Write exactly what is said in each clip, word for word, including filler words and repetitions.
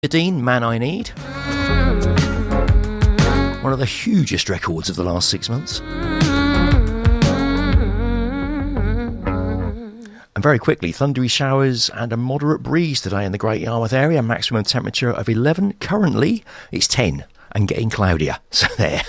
Dean, Man I Need. One of the hugest records of the last six months. And very quickly, thundery showers and a moderate breeze today in the Great Yarmouth area. Maximum temperature of eleven. Currently, it's ten and getting cloudier. So there.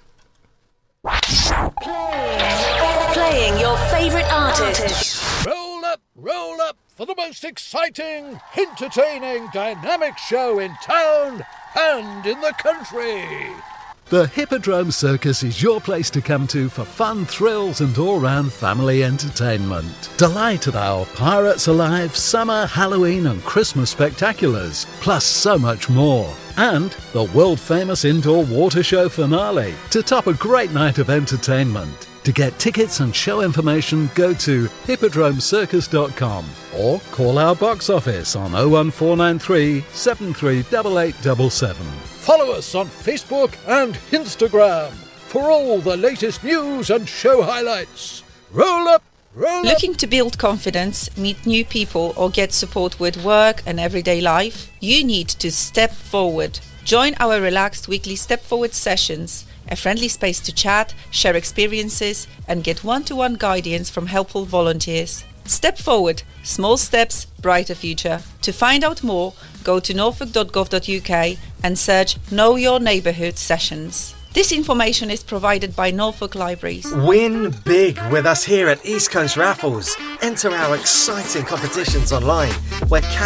Playing your favourite artist. Roll up, roll up for the most exciting, entertaining, dynamic show in town and in the country. The Hippodrome Circus is your place to come to for fun, thrills and all-round family entertainment. Delight at our Pirates Alive, Summer, Halloween and Christmas spectaculars, plus so much more. And the world-famous indoor water show finale to top a great night of entertainment. To get tickets and show information, go to hippodrome circus dot com or call our box office on oh one four nine three, seven three eight eight seven seven. Follow us on Facebook and Instagram for all the latest news and show highlights. Roll up, roll up. Looking to build confidence, meet new people or get support with work and everyday life? You need to step forward. Join our relaxed weekly Step Forward sessions, a friendly space to chat, share experiences and get one-to-one guidance from helpful volunteers. Step Forward, small steps, brighter future. To find out more, go to norfolk dot gov dot uk and search Know Your Neighbourhood Sessions. This information is provided by Norfolk Libraries. Win big with us here at East Coast Raffles. Enter our exciting competitions online where